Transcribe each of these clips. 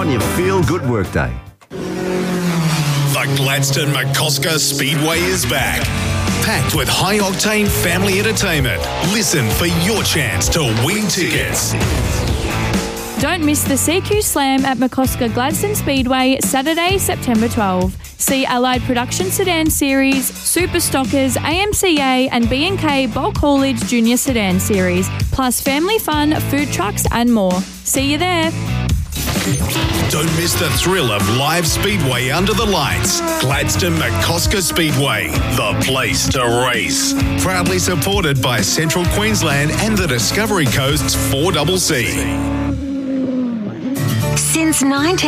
on your feel-good workday. The Gladstone McCosker Speedway is back. Packed with high-octane family entertainment. Listen for your chance to win tickets. Don't miss the CQ Slam at McCosker Gladstone Speedway, Saturday, September 12. See Allied Production Sedan Series, Super Stockers, AMCA and B&K Bulk Haulage Junior Sedan Series, plus family fun, food trucks and more. See you there. Don't miss the thrill of live speedway under the lights. Gladstone McCosker Speedway, the place to race. Proudly supported by Central Queensland and the Discovery Coast's 4CC. Since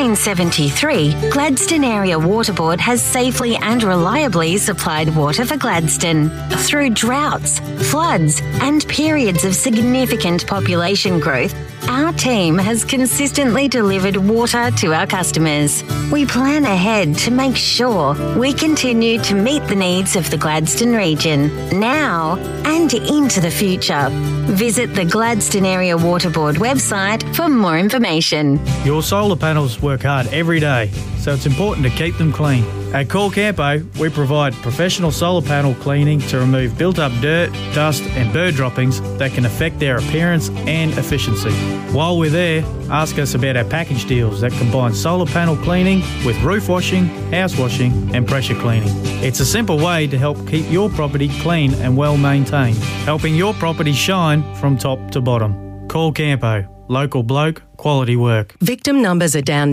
1973, Gladstone Area Water Board has safely and reliably supplied water for Gladstone. Through droughts, floods, and periods of significant population growth, our team has consistently delivered water to our customers. We plan ahead to make sure we continue to meet the needs of the Gladstone region, now and into the future. Visit the Gladstone Area Water Board website for more information. Your solar panels work hard every day, so it's important to keep them clean. At Call Campo, we provide professional solar panel cleaning to remove built-up dirt, dust and bird droppings that can affect their appearance and efficiency. While we're there, ask us about our package deals that combine solar panel cleaning with roof washing, house washing and pressure cleaning. It's a simple way to help keep your property clean and well maintained, helping your property shine from top to bottom. Call Campo. Local bloke, quality work. Victim numbers are down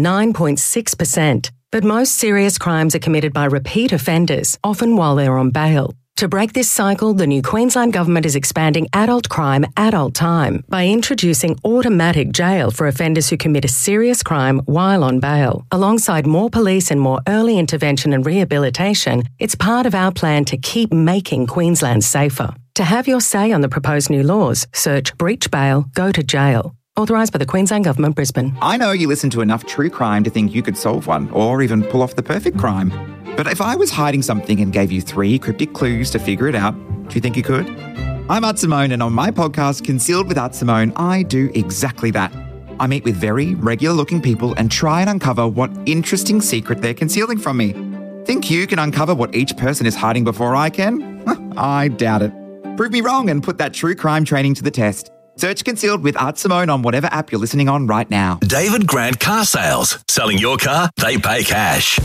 9.6%, but most serious crimes are committed by repeat offenders, often while they're on bail. To break this cycle, the new Queensland Government is expanding adult crime, adult time by introducing automatic jail for offenders who commit a serious crime while on bail. Alongside more police and more early intervention and rehabilitation, it's part of our plan to keep making Queensland safer. To have your say on the proposed new laws, search breach bail, go to jail. Authorised by the Queensland Government, Brisbane. I know you listen to enough true crime to think you could solve one, or even pull off the perfect crime. But if I was hiding something and gave you 3 cryptic clues to figure it out, do you think you could? I'm Art Simone, and on my podcast, Concealed with Art Simone, I do exactly that. I meet with very regular-looking people and try and uncover what interesting secret they're concealing from me. Think you can uncover what each person is hiding before I can? I doubt it. Prove me wrong and put that true crime training to the test. Search Concealed with Art Simone on whatever app you're listening on right now. David Grant Car Sales. Selling your car, they pay cash.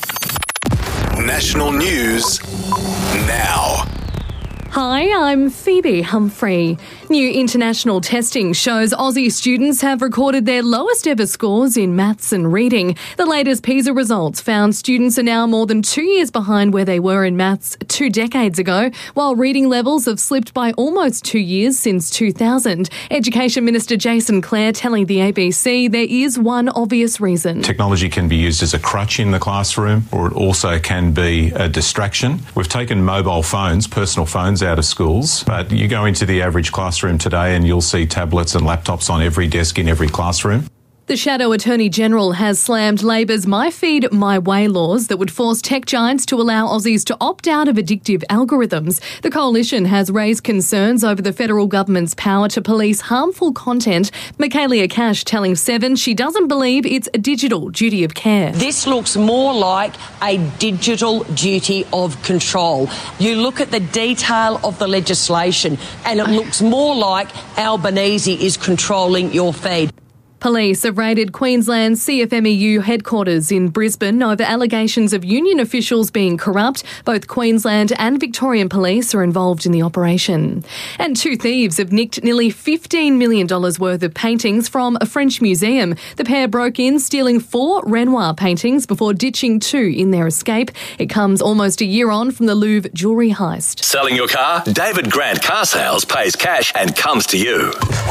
National news now. Hi, I'm Phoebe Humphrey. New international testing shows Aussie students have recorded their lowest ever scores in maths and reading. The latest PISA results found students are now more than 2 years behind where they were in maths 2 decades ago, while reading levels have slipped by almost 2 years since 2000. Education Minister Jason Clare telling the ABC there is one obvious reason. Technology can be used as a crutch in the classroom, or it also can be a distraction. We've taken mobile phones, personal phones, out of schools, but you go into the average classroom today and you'll see tablets and laptops on every desk in every classroom. The Shadow Attorney General has slammed Labor's My Feed, My Way laws that would force tech giants to allow Aussies to opt out of addictive algorithms. The coalition has raised concerns over the federal government's power to police harmful content. Michaelia Cash telling Seven she doesn't believe it's a digital duty of care. This looks more like a digital duty of control. You look at the detail of the legislation and it looks more like Albanese is controlling your feed. Police have raided Queensland's CFMEU headquarters in Brisbane over allegations of union officials being corrupt. Both Queensland and Victorian police are involved in the operation. And 2 thieves have nicked nearly $15 million worth of paintings from a French museum. The pair broke in, stealing 4 Renoir paintings before ditching 2 in their escape. It comes almost a year on from the Louvre jewellery heist. Selling your car? David Grant Car Sales pays cash and comes to you.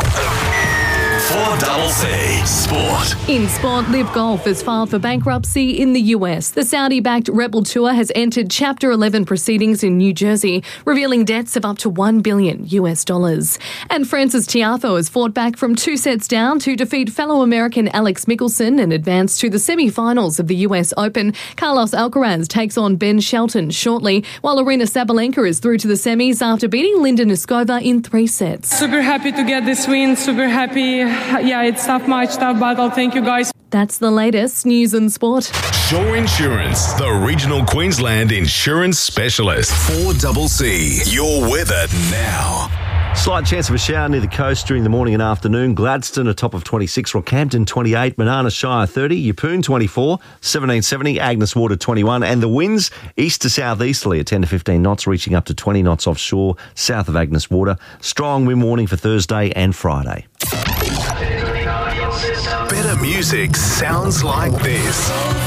4CC Sport. In sport, Liv Golf has filed for bankruptcy in the US. The Saudi-backed Rebel Tour has entered Chapter 11 proceedings in New Jersey, revealing debts of up to $1 billion. And Frances Tiafoe has fought back from 2 sets down to defeat fellow American Alex Mickelson and advance to the semi-finals of the US Open. Carlos Alcaraz takes on Ben Shelton shortly, while Aryna Sabalenka is through to the semis after beating Linda Noskova in 3 sets. Super happy to get this win, super happy. Yeah, it's tough match, tough battle. Thank you guys. That's the latest news and sport. Shore Insurance, the regional Queensland insurance specialist. 4CC, your weather now. Slight chance of a shower near the coast during the morning and afternoon. Gladstone, a top of 26. Rockhampton, 28. Banana Shire, 30. Yeppoon, 24. 1770. Agnes Water, 21. And the winds east to southeasterly at 10 to 15 knots, reaching up to 20 knots offshore, south of Agnes Water. Strong wind warning for Thursday and Friday. Better music sounds like this.